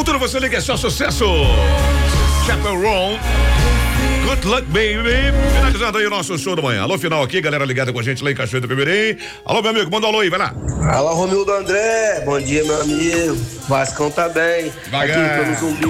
futuro você liga, é só sucesso. Chapel Roan. Good luck, baby. Finalizando aí o nosso show da manhã. Alô, final aqui, galera ligada com a gente lá em Cachoeira do Pemirim. Alô, meu amigo, manda um alô aí, vai lá. Alô, Romildo André. Bom dia, meu amigo. Vascão tá bem. Vai, aqui pelo Zumbi.